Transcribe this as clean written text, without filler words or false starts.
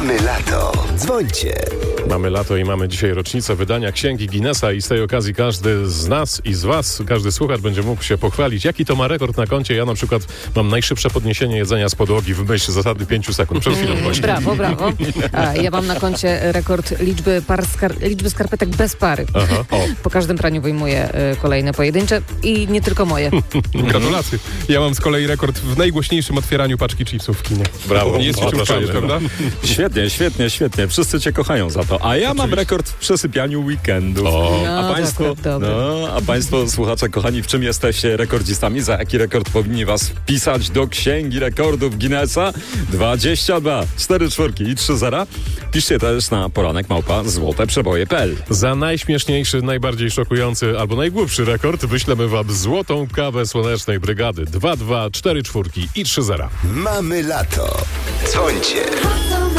Mamy lato. Dzwońcie. Mamy lato i mamy dzisiaj rocznicę wydania Księgi Guinnessa i z tej okazji każdy z nas i z was, każdy słuchacz będzie mógł się pochwalić, jaki to ma rekord na koncie. Ja na przykład mam najszybsze podniesienie jedzenia z podłogi w myśl zasady 5 sekund. Przed chwilą właśnie. Brawo. Ja mam na koncie rekord liczby skarpetek bez pary. Aha, Po każdym praniu wyjmuję kolejne pojedyncze i nie tylko moje. Gratulacje. Ja mam z kolei rekord w najgłośniejszym otwieraniu paczki chipsów w kinie. Brawo. Nie jest ci Zapraszamy. prawda? Świetnie. Wszyscy cię kochają za to. A ja mam rekord w przesypianiu weekendów. O. No, A państwo, słuchacze kochani, w czym jesteście rekordzistami? Za jaki rekord powinni was wpisać do Księgi Rekordów Guinnessa? 22, 4 czwórki i 3 zera. Piszcie też na poranek@złoteprzeboje.pl. Za najśmieszniejszy, najbardziej szokujący albo najgłupszy rekord wyślemy wam złotą kawę Słonecznej Brygady. 2, 4 czwórki i 3 zera. Mamy lato. Dzwońcie.